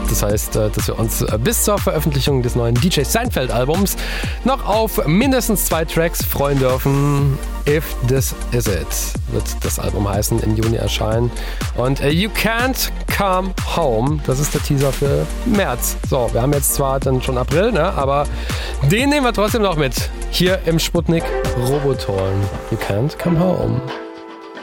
Das heißt, dass wir uns bis zur Veröffentlichung des neuen DJ Seinfeld-Albums noch auf mindestens 2 Tracks freuen dürfen. If This Is It wird das Album heißen, im Juni erscheinen. Und You Can't Come Home, das ist der Teaser für März. So, wir haben jetzt zwar dann schon April, ne, aber den nehmen wir trotzdem noch mit. Hier im Sputnik Roboton. You Can't Come Home.